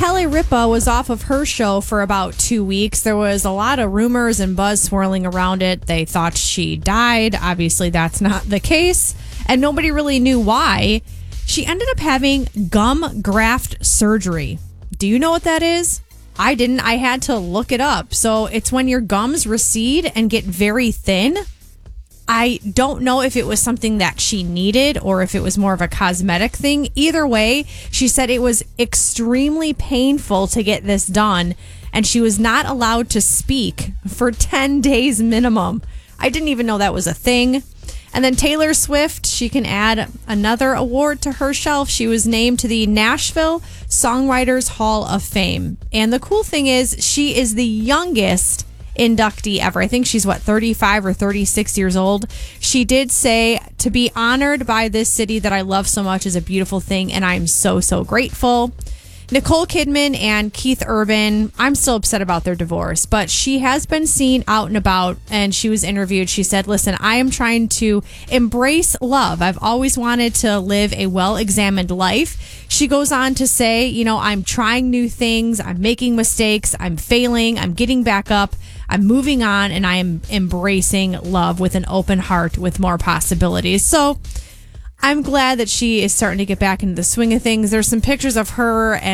Kelly Ripa was off of her show for about 2 weeks. There was a lot of rumors and buzz swirling around it. They thought she died. Obviously, that's not the case. And nobody really knew why. She ended up having gum graft surgery. Do you know what that is? I didn't. I had to look it up. So it's when your gums recede and get very thin. I don't know if it was something that she needed or if it was more of a cosmetic thing. Either way, she said it was extremely painful to get this done, and she was not allowed to speak for 10 days minimum. I didn't even know that was a thing. And then Taylor Swift, she can add another award to her shelf. She was named to the Nashville Songwriters Hall of Fame. And the cool thing is, she is the youngest inductee ever. I think she's 35 or 36 years old. She did say, to be honored by this city that I love so much is a beautiful thing, and I'm so grateful. Nicole Kidman and Keith Urban, I'm still upset about their divorce, but she has been seen out and about, and she was interviewed. She said, listen, I am trying to embrace love. I've always wanted to live a well-examined life. She goes on to say, I'm trying new things. I'm making mistakes. I'm failing. I'm getting back up. I'm moving on, and I am embracing love with an open heart with more possibilities. So I'm glad that she is starting to get back into the swing of things. There's some pictures of her